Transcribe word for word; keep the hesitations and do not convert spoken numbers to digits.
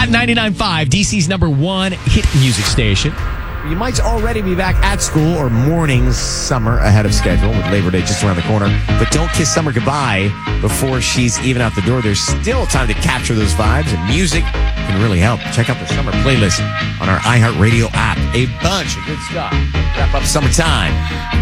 Hot ninety-nine point five, D C's number one hit music station. You might already be back at school or mourning summer ahead of schedule with Labor Day just around the corner. But don't kiss summer goodbye before she's even out the door. There's still time to capture those vibes, and music can really help. Check out the summer playlist on our iHeartRadio app. A bunch of good stuff. Wrap up summertime.